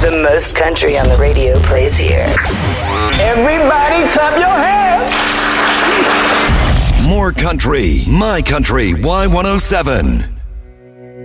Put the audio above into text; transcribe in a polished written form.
The most country on the radio plays here. Everybody clap your hands. More country, my country, Y107.